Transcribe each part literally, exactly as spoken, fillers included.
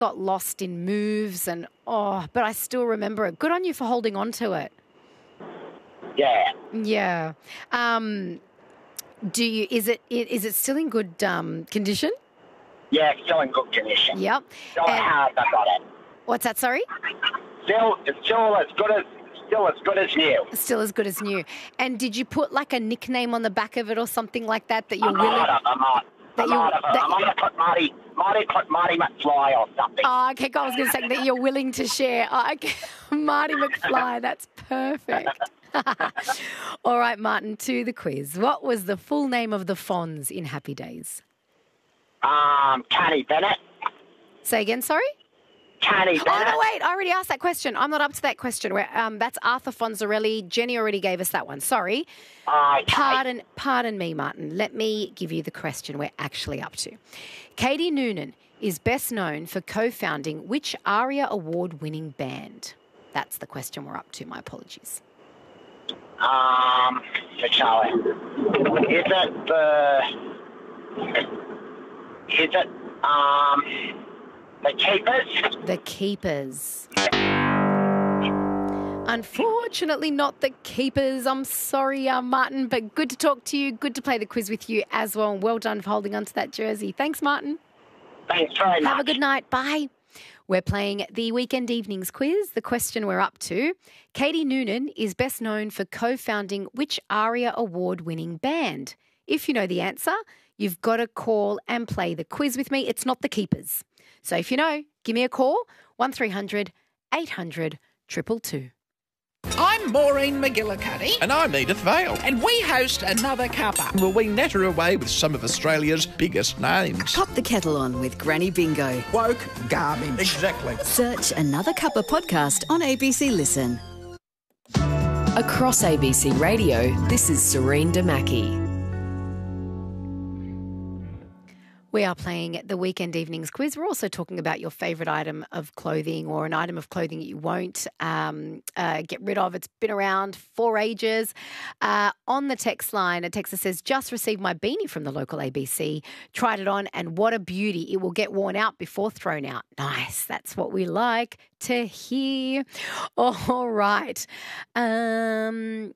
got lost in moves and, oh, but I still remember it. Good on you for holding on to it. Yeah. Yeah. Um, do you, is it, is it still in good um, condition? Yeah, it's still in good condition. Yep. Still And- hard, I got it. What's that, sorry? Still, it's still as good as, still as good as new. Still as good as new. And did you put like a nickname on the back of it or something like that that you're I willing? might have, I might. That I you- might have. that I might have put Marty, Marty, put Marty McFly or something. Oh, okay, I was going to say that you're willing to share. Oh, okay. Marty McFly, that's perfect. All right, Martin, to the quiz. What was the full name of the Fonz in Happy Days? Um, Canny Bennett. Say again, sorry? Canny Oh, Bennett. no, wait, I already asked that question. I'm not up to that question. Where, um, that's Arthur Fonzarelli. Jenny already gave us that one. Sorry. Okay. Pardon, pardon me, Martin. Let me give you the question we're actually up to. Katie Noonan is best known for co-founding which ARIA award-winning band? That's the question we're up to. My apologies. Um, so Charlie, is it the, is it, um, the Keepers? The Keepers. Unfortunately, not the Keepers. I'm sorry, uh, Martin, but good to talk to you. Good to play the quiz with you as well. And well done for holding on to that jersey. Thanks, Martin. Thanks very much. Have a good night. Bye. We're playing the Weekend Evenings quiz. The question we're up to, Katie Noonan is best known for co-founding which ARIA award-winning band? If you know the answer, you've got to call and play the quiz with me. It's not the Keepers. So if you know, give me a call, one three hundred eight hundred two two two. I'm Maureen McGillicuddy. And I'm Edith Vale. And we host Another Cuppa. Will we natter away with some of Australia's biggest names? Pop the kettle on with Granny Bingo. Woke garbage. Exactly. Search Another Cuppa podcast on A B C Listen. Across A B C Radio, this is Serene Damaki. We are playing the Weekend Evenings quiz. We're also talking about your favourite item of clothing or an item of clothing that you won't um, uh, get rid of. It's been around for ages. Uh, on the text line, a texter says, just received my beanie from the local A B C, tried it on, and what a beauty. It will get worn out before thrown out. Nice. That's what we like to hear. All right. Um...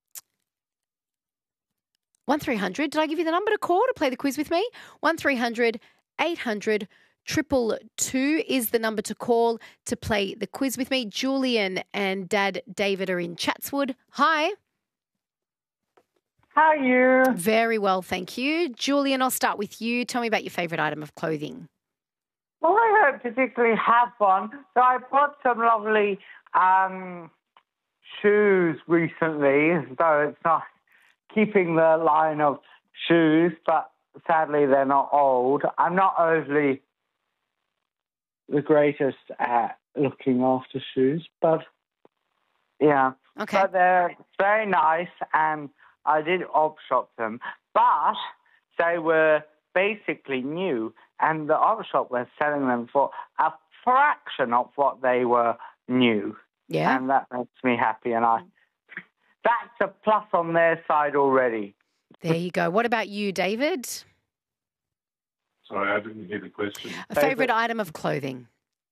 one three hundred, did I give you the number to call to play the quiz with me? one three hundred eight hundred two two two is the number to call to play the quiz with me. Julian and Dad David are in Chatswood. Hi. How are you? Very well, thank you. Julian, I'll start with you. Tell me about your favourite item of clothing. Well, I don't particularly have one, so I bought some lovely um, shoes recently, so it's not keeping the line of shoes, but sadly they're not old. I'm not overly the greatest at looking after shoes, but yeah. Okay. But they're very nice, and I did op shop them, but they were basically new, and the op shop was selling them for a fraction of what they were new. Yeah. And that makes me happy, and I that's a plus on their side already. There you go. What about you, David? Sorry, I didn't hear the question. A favourite item of clothing?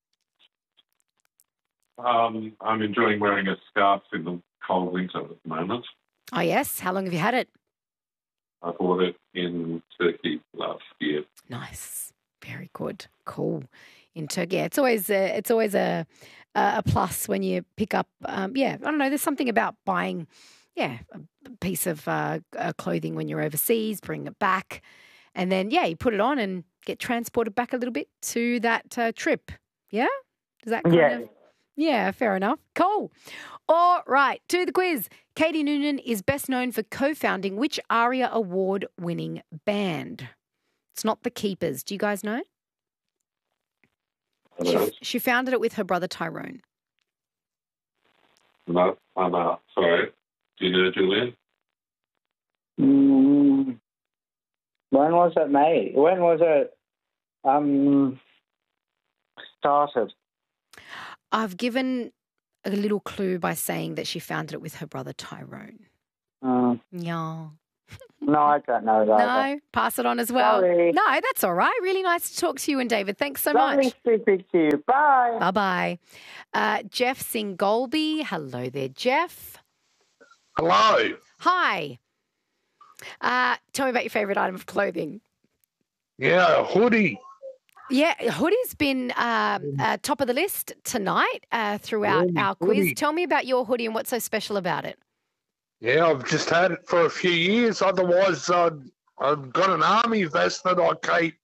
Um, I'm enjoying wearing a scarf in the cold winter at the moment. Oh, yes. How long have you had it? I bought it in Turkey last year. Nice. Very good. Cool. In Turkey. Yeah, it's always a, it's always a, a plus when you pick up, um, yeah, I don't know, there's something about buying, yeah, a piece of uh, uh, clothing when you're overseas, bring it back, and then, yeah, you put it on and get transported back a little bit to that uh, trip. Yeah? Does that kind Yeah. of... Yeah, fair enough. Cool. All right, to the quiz. Katie Noonan is best known for co-founding which ARIA award-winning band? It's not the Keepers. Do you guys know? She, she founded it with her brother Tyrone. No, I'm uh, sorry. Do you know Julian? Mm, when was it made? When was it um, started? I've given a little clue by saying that she founded it with her brother Tyrone. Uh, Yeah. No, I don't know that. No, pass it on as well. Sorry. No, that's all right. Really nice to talk to you and David. Thanks so Lovely much. speaking to you. Bye. Bye-bye. Uh, Jeff Singolby. Hello there, Jeff. Hello. Hi. Uh, tell me about your favourite item of clothing. Yeah, a hoodie. Yeah, hoodie's been uh, uh, top of the list tonight uh, throughout Yeah, our quiz. hoodie. Tell me about your hoodie and what's so special about it. Yeah, I've just had it for a few years. Otherwise, I'd, I've got an army vest that I keep.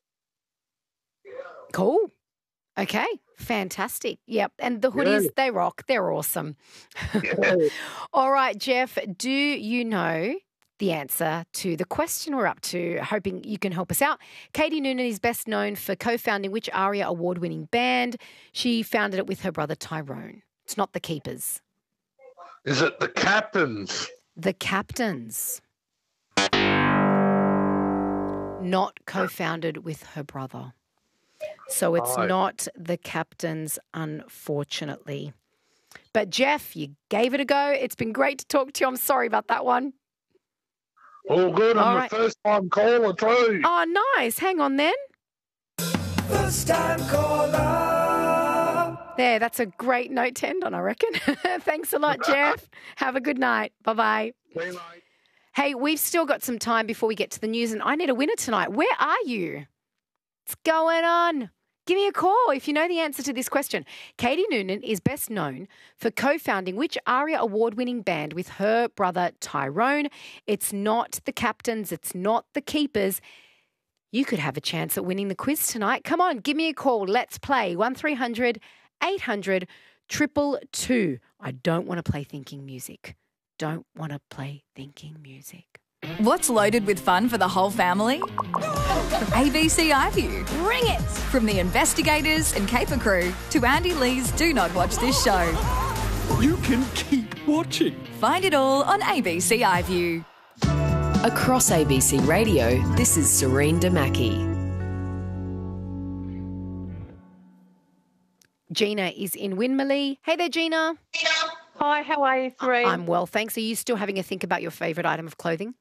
Cool. Okay, fantastic. Yep, and the hoodies, Yeah. they rock. They're awesome. Yeah. All right, Jeff, do you know the answer to the question we're up to? Hoping you can help us out. Katie Noonan is best known for co-founding which ARIA award-winning band? She founded it with her brother Tyrone. It's not the Keepers. Is it the Captains? The Captains. Not co-founded with her brother. So it's Right. not the Captains, unfortunately. But Jeff, you gave it a go. It's been great to talk to you. I'm sorry about that one. All good. All I'm right. the first time caller too. Oh, nice. Hang on then. First time caller. There, that's a great note to end on, I reckon. Thanks a lot, Jeff. Have a good night. Bye-bye. See you, mate. Hey, we've still got some time before we get to the news, and I need a winner tonight. Where are you? What's going on? Give me a call if you know the answer to this question. Katie Noonan is best known for co-founding which ARIA award-winning band with her brother Tyrone? It's not the Captains. It's not the Keepers. You could have a chance at winning the quiz tonight. Come on, give me a call. Let's play. one three hundred eight hundred two two two. I don't want to play thinking music. Don't want to play thinking music. What's loaded with fun for the whole family? A B C iView. Bring it! From the investigators and caper crew to Andy Lee's Do Not Watch This Show. You can keep watching. Find it all on A B C iView. Across A B C Radio, this is Serene Damaki. Gina is in Winmalee. Hey there, Gina. Hi, how are you, Serene? I'm well, thanks. Are you still having a think about your favourite item of clothing?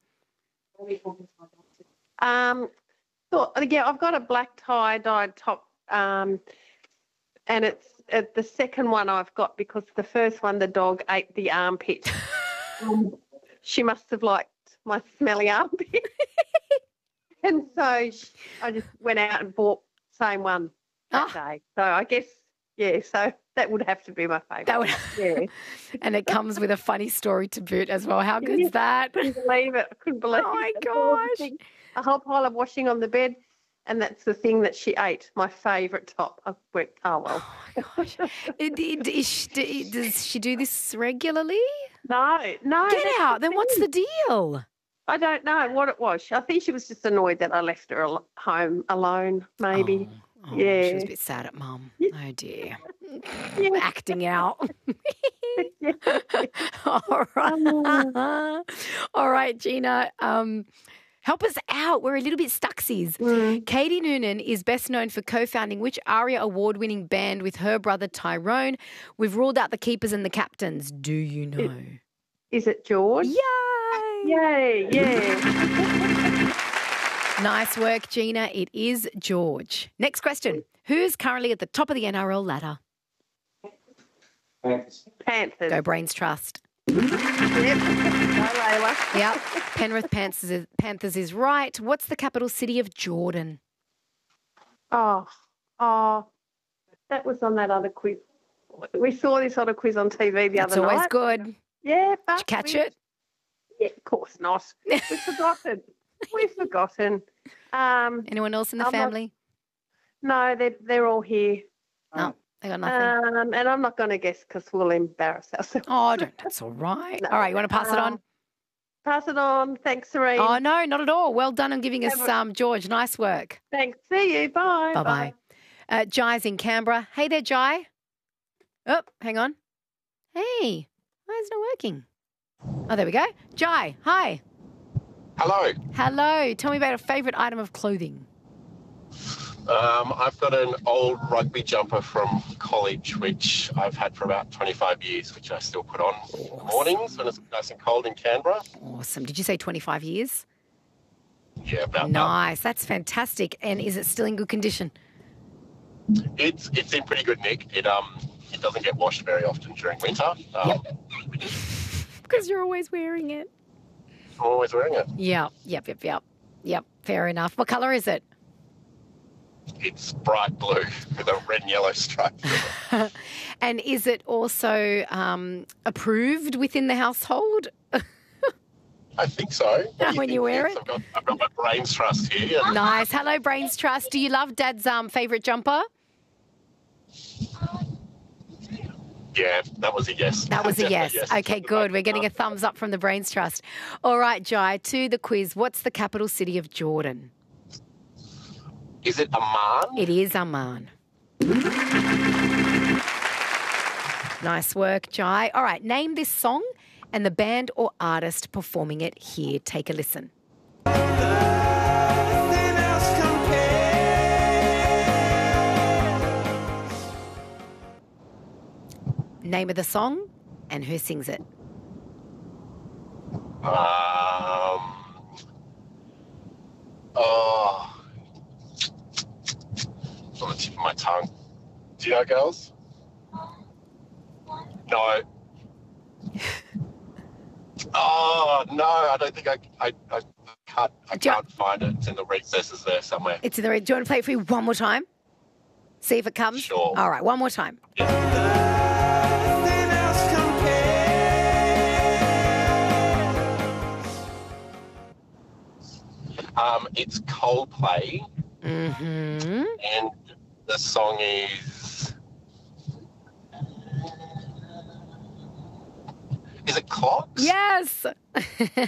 Um, so, yeah, I've got a black tie-dyed top, um, and it's uh, the second one I've got because the first one, the dog ate the armpit. um, she must have liked my smelly armpit. And so she, I just went out and bought the same one that Ah. day. So I guess, yeah, so that would have to be my favourite. That would, Yeah. and it comes with a funny story to boot as well. How good's that? I couldn't believe it. I couldn't believe Oh, my it. All the gosh. things- A whole pile of washing on the bed, and that's the thing that she ate, my favourite top. I went, oh, well. Gosh. It- it- is she- does she do this regularly? No, no. Get that's out. the Then what's thing. the deal? I don't know what it was. I think she was just annoyed that I left her al- home alone, maybe. Oh, oh, Yeah. She was a bit sad at mum. Oh, dear. Yeah. Acting out. Yeah. All right. All right, Gina. Um, help us out. We're a little bit stucksies. Mm. Katie Noonan is best known for co-founding which ARIA award-winning band with her brother Tyrone? We've ruled out the Keepers and the Captains. Do you know? Is it George? Yay! Yay, yeah. Nice work, Gina. It is George. Next question. Who's currently at the top of the N R L ladder? Panthers. Go Brains Trust. Yep. Go Layla. Yep. Penrith Panthers is, Panthers is right. What's the capital city of Jordan? Oh, oh, that was on that other quiz. We saw this other quiz on T V the That's other always night. good. Yeah, but Did you catch we- it? Yeah, of course not. We've forgotten. We've forgotten. Um, Anyone else in the I'm not- family? no, they're they're all here. No, they got nothing. Um, and I'm not going to guess because we'll embarrass ourselves. Oh, don't. That's all right. No. All right, you want to pass it on? Um, Pass it on. Thanks, Serene. Oh, no, not at all. Well done on giving us, Have a- um, George. Nice work. Thanks. See you. Bye. Bye-bye. Uh, Jai's in Canberra. Hey there, Jai. Oh, hang on. Hey, why is it not working? Oh, there we go. Jai, hi. Hello. Hello. Tell me about a favourite item of clothing. Um, I've got an old rugby jumper from college, which I've had for about twenty-five years, which I still put on mornings when it's nice and cold in Canberra. Awesome. Did you say twenty-five years? Yeah, about Nice. That's fantastic. And is it still in good condition? that. It's it's in pretty good nick. It um it doesn't get washed very often during winter. Um, Because you're always wearing it. I'm always wearing it. Yeah. Yep, yep, yep. Yep. Fair enough. What colour is it? It's bright blue with a red and yellow stripe. And is it also um, approved within the household? I think so. What do you When you think, wear Vince? it? I've got, I've got my brains trust here. Nice. Hello, Brains Trust. Do you love Dad's um, favourite jumper? Yeah, that was a yes. That was a Definitely yes. Okay, good. We're getting a thumbs up from the Brains Trust. All right, Jai, to the quiz. What's the capital city of Jordan? Is it Amman? It is Amman. Nice work, Jai. All right, name this song and the band or artist performing it here. Take a listen. Name of the song and who sings it. Um. Oh. It's on the tip of my tongue. Do you know, girls? No. Oh no! I don't think I. I, I can't. I can't find it. It's in the recesses there somewhere. It's in the red. Do you want to play it for you one more time? See if it comes? Sure. All right, one more time. Um, it's Coldplay, Mm-hmm. and the song is. Is it Clocks? Yes.